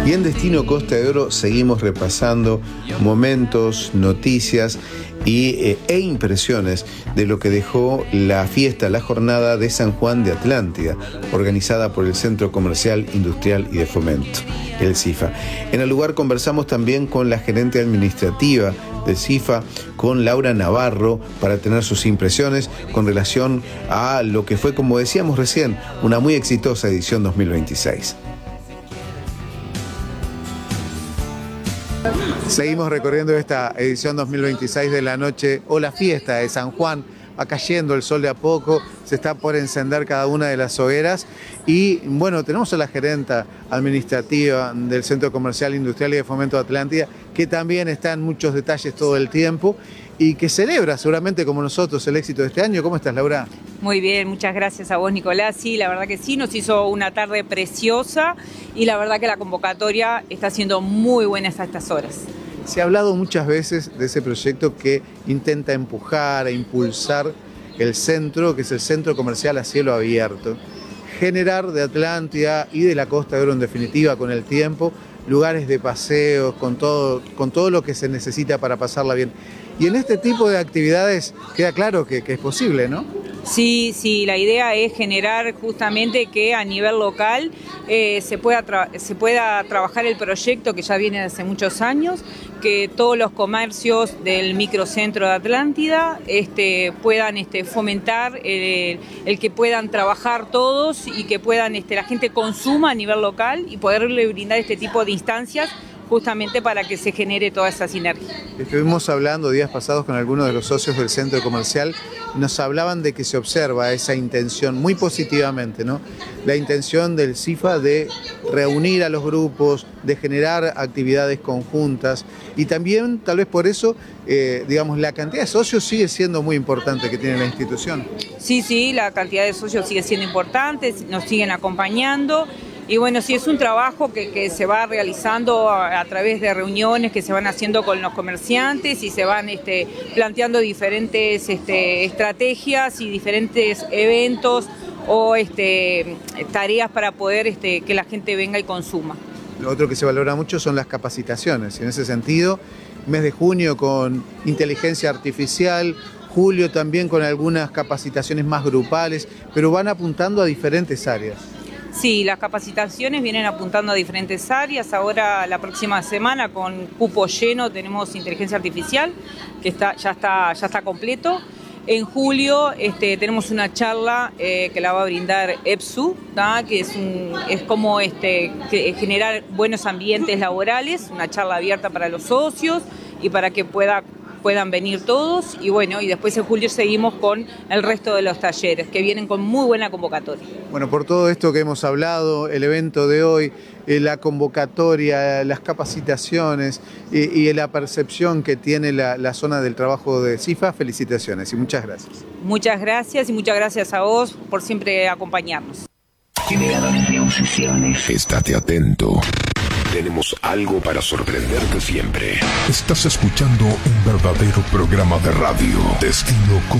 Y en Destino Costa de Oro seguimos repasando momentos, noticias e impresiones de lo que dejó la fiesta, la jornada de San Juan de Atlántida, organizada por el Centro Comercial, Industrial y de Fomento, el CIFA. En el lugar conversamos también con la gerente administrativa del CIFA, con Laura Navarro, para tener sus impresiones con relación a lo que fue, como decíamos recién, una muy exitosa edición 2026. Seguimos recorriendo esta edición 2026 de la noche o la fiesta de San Juan. Va cayendo el sol de a poco, se está por encender cada una de las hogueras y bueno, tenemos a la gerenta administrativa del Centro Comercial, Industrial y de Fomento de Atlántida, que también está en muchos detalles todo el tiempo y que celebra seguramente como nosotros el éxito de este año. ¿Cómo estás, Laura? Muy bien, muchas gracias a vos, Nicolás. Sí, la verdad que sí, nos hizo una tarde preciosa y la verdad que la convocatoria está siendo muy buena a estas horas. Se ha hablado muchas veces de ese proyecto que intenta empujar e impulsar el centro, que es el Centro Comercial a Cielo Abierto. Generar de Atlántida y de la Costa de Oro en definitiva con el tiempo, lugares de paseos, con todo lo que se necesita para pasarla bien. Y en este tipo de actividades queda claro que es posible, ¿no? Sí, la idea es generar justamente que a nivel local se pueda trabajar el proyecto que ya viene de hace muchos años, que todos los comercios del microcentro de Atlántida puedan fomentar el que puedan trabajar todos y que puedan la gente consuma a nivel local y poderle brindar este tipo de instancias justamente para que se genere toda esa sinergia. Estuvimos hablando días pasados con algunos de los socios del centro comercial, nos hablaban de que se observa esa intención muy positivamente, ¿no? La intención del CIFA de reunir a los grupos, de generar actividades conjuntas y también, tal vez por eso, la cantidad de socios sigue siendo muy importante que tiene la institución. Sí, la cantidad de socios sigue siendo importante, nos siguen acompañando. Y bueno, sí, es un trabajo que se va realizando a través de reuniones que se van haciendo con los comerciantes y se van planteando diferentes estrategias y diferentes eventos o tareas para poder que la gente venga y consuma. Lo otro que se valora mucho son las capacitaciones. En ese sentido, mes de junio con inteligencia artificial, julio también con algunas capacitaciones más grupales, pero van apuntando a diferentes áreas. Sí, las capacitaciones vienen apuntando a diferentes áreas. Ahora, la próxima semana, con cupo lleno, tenemos inteligencia artificial, que ya está completo. En julio tenemos una charla que la va a brindar EPSU, que es como generar buenos ambientes laborales, una charla abierta para los socios y para que puedan venir todos y bueno, y después en julio seguimos con el resto de los talleres que vienen con muy buena convocatoria. Bueno, por todo esto que hemos hablado, el evento de hoy, la convocatoria, las capacitaciones y la percepción que tiene la zona del trabajo de CIFA, felicitaciones y muchas gracias. Muchas gracias y muchas gracias a vos por siempre acompañarnos. Generadores de obsesiones. Estate atento. Tenemos algo para sorprenderte siempre. Estás escuchando un verdadero programa de radio. Destino